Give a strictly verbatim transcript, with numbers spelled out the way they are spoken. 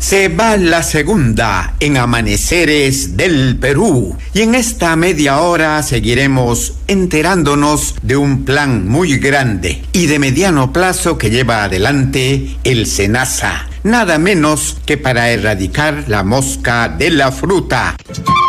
Se va la segunda en Amaneceres del Perú y en esta media hora seguiremos enterándonos de un plan muy grande y de mediano plazo que lleva adelante el SENASA, nada menos que para erradicar la mosca de la fruta.